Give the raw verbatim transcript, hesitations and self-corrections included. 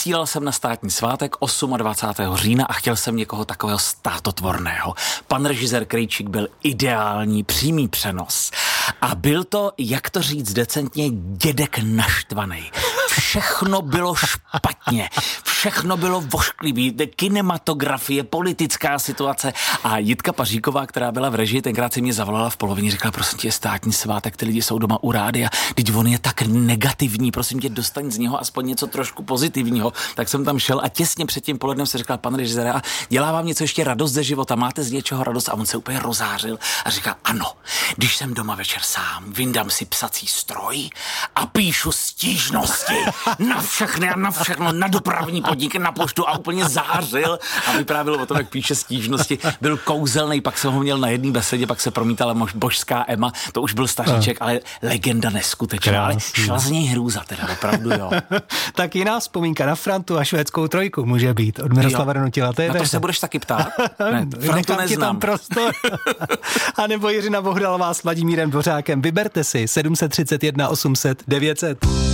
vysílal jsem na státní svátek dvacátého osmého října a chtěl jsem někoho takového státotvorného. Pan režisér Krejčík byl ideální, přímý přenos. A byl to, jak to říct decentně, dědek naštvaný. Všechno bylo špatně, všechno bylo vošklivý, kinematografie, politická situace a Jitka Paříková, která byla v režii, tenkrát si mě zavolala v polovině, říkala, prosím tě, je státní svátek, ty lidi jsou doma u rádia, teď on je tak negativní, prosím tě, dostaň z něho aspoň něco trošku pozitivního. Tak jsem tam šel a těsně před tím polednem se říkal, pan režisér, a dělá vám něco ještě radost ze života, máte z něčeho radost? A on se úplně rozářil a říká, ano, když jsem doma večer sám, vyndám si psací stroj a píšu stížnosti na všechny a na všechno, na dopravní podniky, na poštu a úplně zářil a vyprávěl o tom, jak píše stížnosti. Byl kouzelný, pak jsem ho měl na jedné besedě, pak se promítala božská Emma, to už byl staříček, ale legenda neskutečná, ale šla z něj hrůza teda, opravdu jo. Tak jiná vzpomínka na Frantu a švédskou trojku může být od Miroslava Donutila. To je na to se budeš taky ptát? Ne, Frantu neznám. Tam prostor. A nebo Jiřina Bohdalová s Vladimírem Dvořákem. Vyberte si sedm set třicet jedna osm set devět set.